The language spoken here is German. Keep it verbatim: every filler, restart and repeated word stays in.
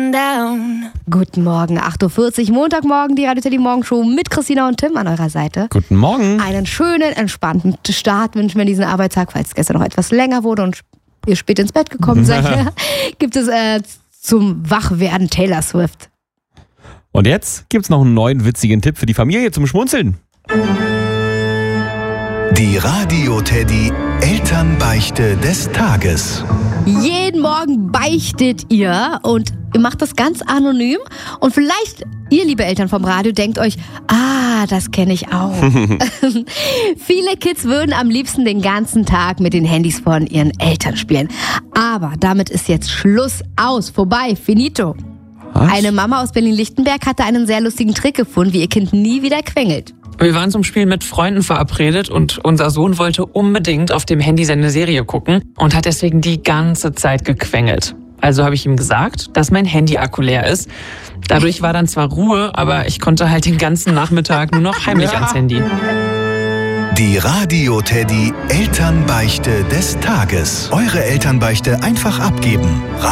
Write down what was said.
down. Guten Morgen, acht Uhr vierzig, Montagmorgen, die Radio Teddy Morgenshow mit Christina und Tim an eurer Seite. Guten Morgen. Einen schönen, entspannten Start wünschen wir diesen Arbeitstag, falls es gestern noch etwas länger wurde und ihr spät ins Bett gekommen seid. Gibt es äh, zum Wachwerden Taylor Swift. Und jetzt gibt's noch einen neuen witzigen Tipp für die Familie zum Schmunzeln. Die Radio Teddy Elternbeichte des Tages. Jeden Morgen beichtet ihr und ihr macht das ganz anonym. Und vielleicht, ihr liebe Eltern vom Radio, denkt euch, ah, das kenne ich auch. Viele Kids würden am liebsten den ganzen Tag mit den Handys von ihren Eltern spielen. Aber damit ist jetzt Schluss, aus, vorbei, finito. Was? Eine Mama aus Berlin-Lichtenberg hatte einen sehr lustigen Trick gefunden, wie ihr Kind nie wieder quengelt. Wir waren zum Spiel mit Freunden verabredet und unser Sohn wollte unbedingt auf dem Handy seine Serie gucken und hat deswegen die ganze Zeit gequengelt. Also habe ich ihm gesagt, dass mein Handy-Akku leer ist. Dadurch war dann zwar Ruhe, aber ich konnte halt den ganzen Nachmittag nur noch heimlich ans Handy. Die Radio Teddy Elternbeichte des Tages. Eure Elternbeichte einfach abgeben.